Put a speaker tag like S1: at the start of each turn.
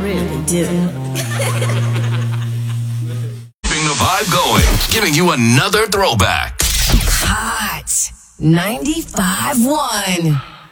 S1: really do.
S2: Keeping the vibe going, giving you another throwback.
S1: Hot 95.1.